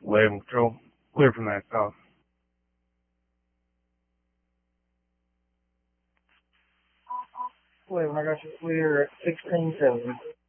11 control. Clear from that south. Wait, I got you clear at 1670.